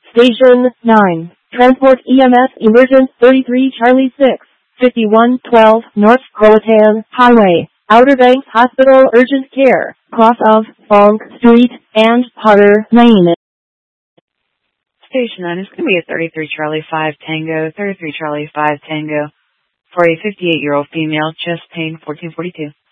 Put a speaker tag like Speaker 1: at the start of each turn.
Speaker 1: Station 9. Transport EMS Emergent 33 Charlie 6. 5112 North Croatan Highway. Outer Banks Hospital Urgent Care. Cross of Fong Street and Potter Lane.
Speaker 2: Station 9 is going to be a 33 Charlie 5 Tango, 33 Charlie 5 Tango for a 58-year-old female, chest pain, 1442.